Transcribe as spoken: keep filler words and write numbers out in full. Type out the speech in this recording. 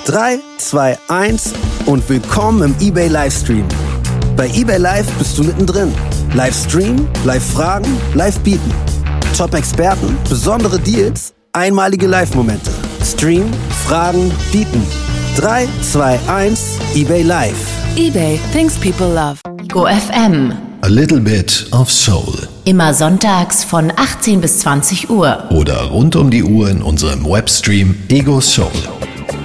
drei, zwei, eins und willkommen im eBay Livestream. Bei eBay Live bist du mittendrin. Livestream, Live-Fragen, Live-Bieten. Top-Experten, besondere Deals, einmalige Live-Momente. Stream, Fragen, Bieten. drei, zwei, eins, eBay Live. eBay, things people love. Ego F M. A little bit of soul. Immer sonntags von achtzehn bis zwanzig Uhr. Oder rund um die Uhr in unserem Webstream Ego Soul.